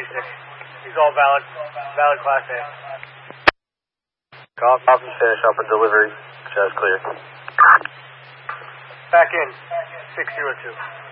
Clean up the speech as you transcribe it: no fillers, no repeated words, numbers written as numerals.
He's all valid Class A. Copy, finish up and delivery. Chaz clear. Back in, 602.